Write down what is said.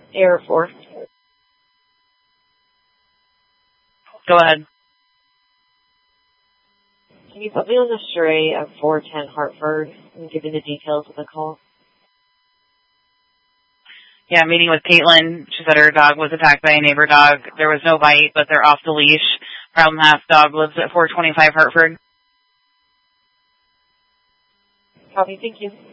Air 4. Go ahead. Can you put me on the stray of 410 Hartford and give me the details of the call? Yeah, meeting with Caitlin. She said her dog was attacked by a neighbor dog. There was no bite, but they're off the leash. Problem half dog lives at 425 Hartford. Copy, thank you.